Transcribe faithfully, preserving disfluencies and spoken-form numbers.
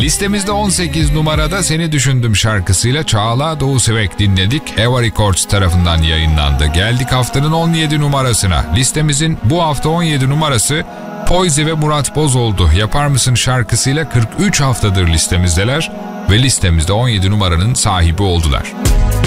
Listemizde on sekiz numarada Seni Düşündüm şarkısıyla Çağla Doğusevek dinledik. Eva Records tarafından yayınlandı. Geldik haftanın on yedi numarasına. Listemizin bu hafta on yedi numarası Poyzi ve Murat Boz oldu. Yapar Mısın şarkısıyla kırk üç haftadır listemizdeler ve listemizde on yedi numaranın sahibi oldular.